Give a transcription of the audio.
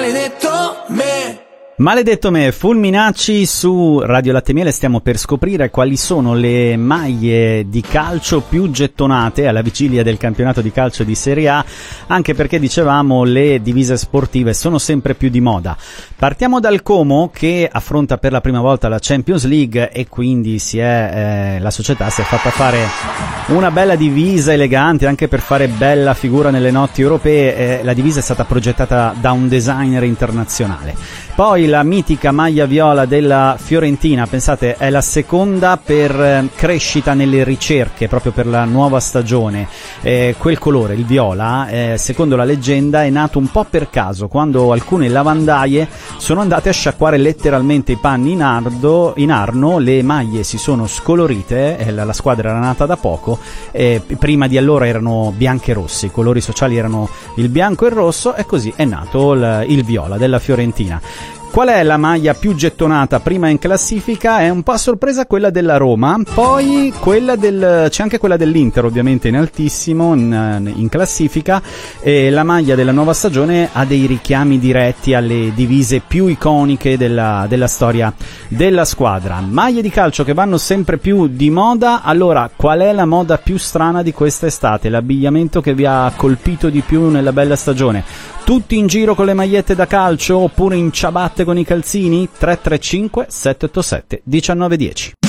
maledetto me. Maledetto me, Fulminacci su Radio Latte Miele. Stiamo per scoprire quali sono le maglie di calcio più gettonate alla vigilia del campionato di calcio di Serie A, anche perché dicevamo le divise sportive sono sempre più di moda. Partiamo dal Como, che affronta per la prima volta la Champions League e quindi la società si è fatta fare una bella divisa elegante anche per fare bella figura nelle notti europee. La divisa è stata progettata da un designer internazionale. Poi la mitica maglia viola della Fiorentina, pensate, è la seconda per crescita nelle ricerche proprio per la nuova stagione. Quel colore, il viola, secondo la leggenda è nato un po' per caso, quando alcune lavandaie sono andate a sciacquare letteralmente i panni in arno, le maglie si sono scolorite, la squadra era nata da poco, prima di allora erano bianche e rosse, i colori sociali erano il bianco e il rosso, e così è nato il viola della Fiorentina. Qual è la maglia più gettonata prima in classifica? È un po' a sorpresa quella della Roma, poi c'è anche quella dell'Inter, ovviamente in altissimo in classifica, e la maglia della nuova stagione ha dei richiami diretti alle divise più iconiche della storia della squadra. Maglie di calcio che vanno sempre più di moda. Allora, qual è la moda più strana di quest'estate? L'abbigliamento che vi ha colpito di più nella bella stagione? Tutti in giro con le magliette da calcio oppure in ciabatte con i calzini? 335 787 1910.